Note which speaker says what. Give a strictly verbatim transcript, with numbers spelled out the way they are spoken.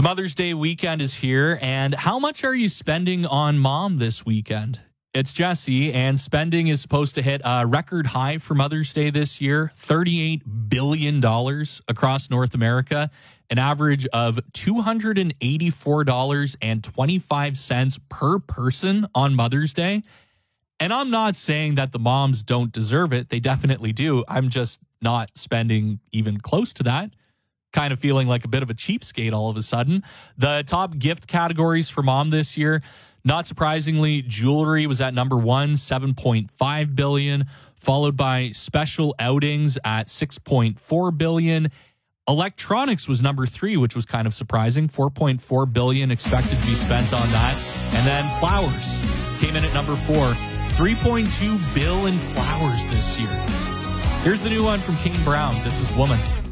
Speaker 1: Mother's Day weekend is here, and how much are you spending on mom this weekend? It's Jesse, and spending is supposed to hit a record high for Mother's Day this year, thirty-eight billion dollars across North America, an average of two hundred eighty-four dollars and twenty-five cents per person on Mother's Day. And I'm not saying that the moms don't deserve it. They definitely do. I'm just not spending even close to that. Kind of feeling like a bit of a cheapskate all of a sudden. The top gift categories for mom this year, not surprisingly, jewelry was at number one, seven point five billion dollars, followed by special outings at six point four billion dollars. Electronics was number three, which was kind of surprising, four point four billion dollars expected to be spent on that. And then flowers came in at number four, three point two billion dollars in flowers this year. Here's the new one from Kane Brown. This is Woman.